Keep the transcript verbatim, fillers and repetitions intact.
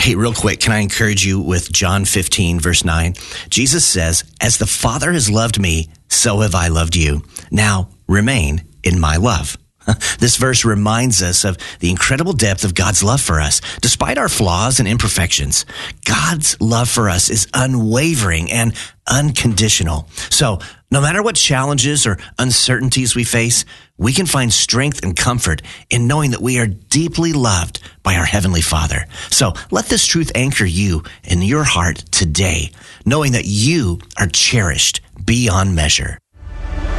Hey, real quick, can I encourage you with John fifteen, verse nine? Jesus says, as the Father has loved me, so have I loved you. Now remain in my love. This verse reminds us of the incredible depth of God's love for us. Despite our flaws and imperfections, God's love for us is unwavering and unconditional. So no matter what challenges or uncertainties we face, we can find strength and comfort in knowing that we are deeply loved by our Heavenly Father. So let this truth anchor you in your heart today, knowing that you are cherished beyond measure.